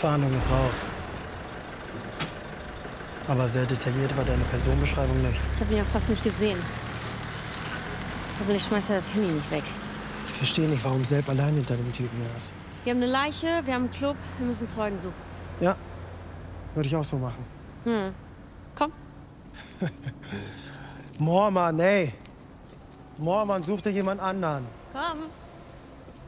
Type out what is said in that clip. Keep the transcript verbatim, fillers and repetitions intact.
Fahndung ist raus. Aber sehr detailliert war deine Personenbeschreibung nicht. Ich habe ihn ja fast nicht gesehen. Hoffentlich schmeißt er das Handy nicht weg. Ich verstehe nicht, warum Selb allein hinter dem Typen her ist. Wir haben eine Leiche, wir haben einen Club, wir müssen Zeugen suchen. Ja, würde ich auch so machen. Hm. Komm. Moormann, ey. Moormann, such dir jemand anderen. Komm.